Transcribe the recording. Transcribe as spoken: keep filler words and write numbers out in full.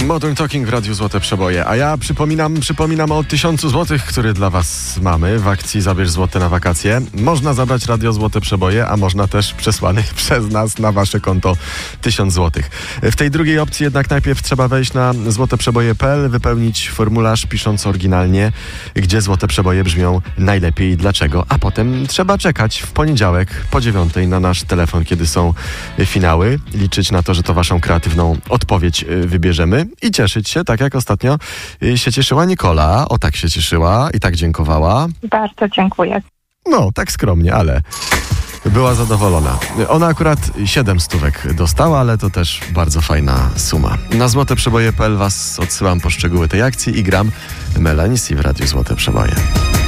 Modern Talking w Radiu Złote Przeboje. A ja przypominam, przypominam o tysiącu złotych, który dla was mamy w akcji Zabierz Złote na wakacje. Można zabrać Radio Złote Przeboje, a można też przesłanych przez nas na wasze konto tysiąc złotych. W tej drugiej opcji jednak najpierw trzeba wejść na złoteprzeboje kropka p l, wypełnić formularz pisząc oryginalnie, gdzie Złote Przeboje brzmią najlepiej i dlaczego, a potem trzeba czekać w poniedziałek po dziewiątej na nasz telefon, kiedy są finały, liczyć na to, że to waszą kreatywną odpowiedź wybierzemy i cieszyć się, tak jak ostatnio się cieszyła Nikola. O, tak się cieszyła i tak dziękowała. Bardzo dziękuję. No, tak skromnie, ale była zadowolona. Ona akurat siedem stówek dostała, ale to też bardzo fajna suma. Na złoteprzeboje kropka p l was odsyłam po szczegóły tej akcji i gram Melanie C w Radiu Złote Przeboje.